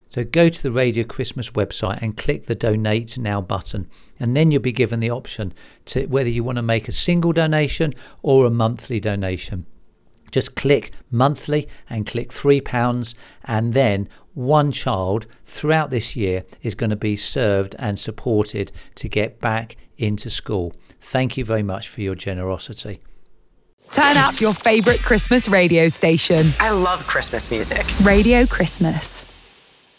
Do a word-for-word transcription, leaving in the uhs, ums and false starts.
So go to the Radio Christmas website and click the Donate Now button, and then you'll be given the option to whether you want to make a single donation or a monthly donation. Just click monthly and click three pounds, and then one child throughout this year is going to be served and supported to get back into school. Thank you very much for your generosity. Turn up your favourite Christmas radio station. I love Christmas music. Radio Christmas.